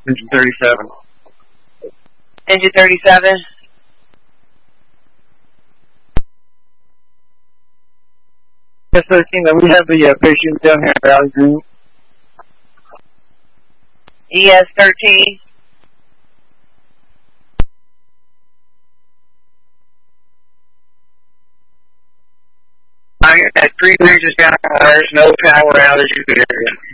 Engine 37. Engine 37. ES-13, we have the patient down here at Valley Green. ES-13. I got 3 bridges down. There's no power outage in the area.